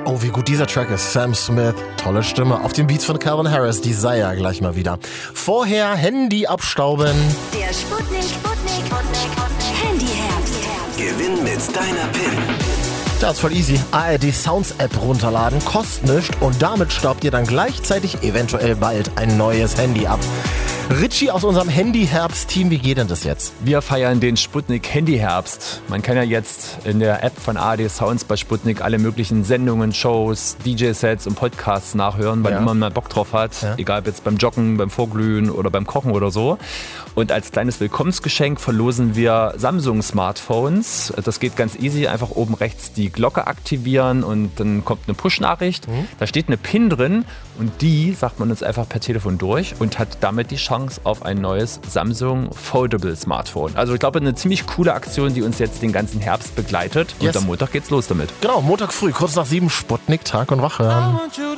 Oh, wie gut dieser Track ist. Sam Smith, tolle Stimme. Auf den Beats von Calvin Harris, die sei ja gleich mal wieder. Vorher Handy abstauben. Der Sputnik Handyherbst. Gewinn mit deiner PIN. Das ist voll easy. ARD Sounds App runterladen, kostet nichts und damit staubt ihr dann gleichzeitig eventuell bald ein neues Handy ab. Richie aus unserem Handyherbst-Team, wie geht denn das jetzt? Wir feiern den Sputnik Handyherbst. Man kann ja jetzt in der App von ARD Sounds bei Sputnik alle möglichen Sendungen, Shows, DJ-Sets und Podcasts nachhören, weil man mal Bock drauf hat. Ja. Egal ob jetzt beim Joggen, beim Vorglühen oder beim Kochen oder so. Und als kleines Willkommensgeschenk verlosen wir Samsung-Smartphones. Das geht ganz easy. Einfach oben rechts die Glocke aktivieren und dann kommt eine Push-Nachricht. Da steht eine PIN drin und die sagt man uns einfach per Telefon durch und hat damit die Chance auf ein neues Samsung Foldable Smartphone. Also ich glaube, eine ziemlich coole Aktion, die uns jetzt den ganzen Herbst begleitet. Und am Montag geht's los damit. Genau, Montag früh, kurz nach 7, Sputnik, Tag und Wach hören.